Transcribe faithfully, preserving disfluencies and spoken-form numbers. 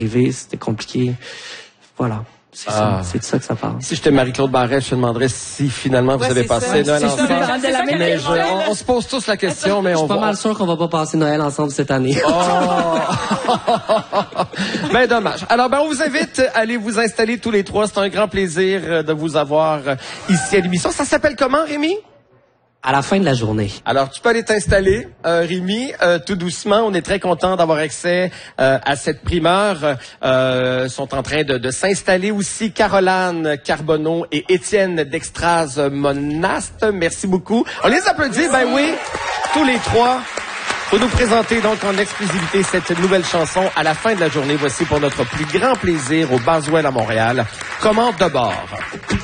arrivé, c'était compliqué. Voilà. C'est ah. ça, c'est de ça que ça parle. Si j'étais Marie-Claude Barrette, je te demanderais si finalement vous ouais, avez passé ça. Noël ensemble. Ça, c'est ça, mais je, on, on se pose tous la question, mais on va... Je suis pas mal sûr qu'on va pas passer Noël ensemble cette année. Oh! Ben dommage. Alors ben on vous invite à aller vous installer tous les trois. C'est un grand plaisir de vous avoir ici à l'émission. Ça s'appelle comment, Rémi? À la fin de la journée. Alors, tu peux aller t'installer, euh, Rémi, euh, tout doucement. On est très content d'avoir accès euh, à cette primeur. Euh, sont en train de, de s'installer aussi Caroline Carbonneau et Étienne Dextraz Monast. Merci beaucoup. On les applaudit, ben oui, tous les trois. Pour nous présenter donc en exclusivité cette nouvelle chanson à la fin de la journée. Voici pour notre plus grand plaisir au Baswell à Montréal. Commande de bord.